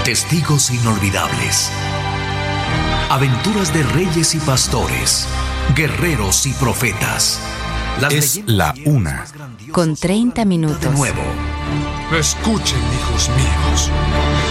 Testigos inolvidables. Aventuras de reyes y pastores, guerreros y profetas. Es la 1:30 De nuevo. Escuchen, hijos míos.